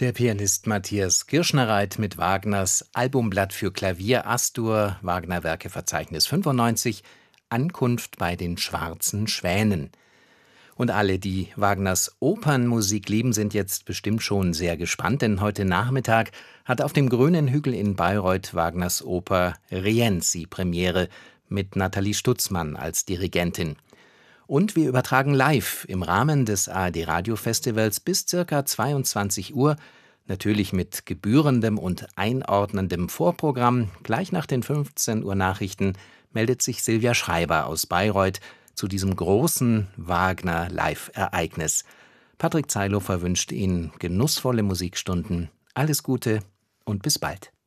Der Pianist Matthias Kirschnereit mit Wagners Albumblatt für Klavier As-Dur, Wagner-Werke-Verzeichnis 95, Ankunft bei den schwarzen Schwänen. Und alle, die Wagners Opernmusik lieben, sind jetzt bestimmt schon sehr gespannt, denn heute Nachmittag hat auf dem Grünen Hügel in Bayreuth Wagners Oper Rienzi Premiere mit Nathalie Stutzmann als Dirigentin. Und wir übertragen live im Rahmen des ARD-Radio-Festivals bis ca. 22 Uhr, natürlich mit gebührendem und einordnendem Vorprogramm. Gleich nach den 15 Uhr Nachrichten meldet sich Silvia Schreiber aus Bayreuth zu diesem großen Wagner-Live-Ereignis. Patrick Zeilhofer wünscht Ihnen genussvolle Musikstunden. Alles Gute und bis bald.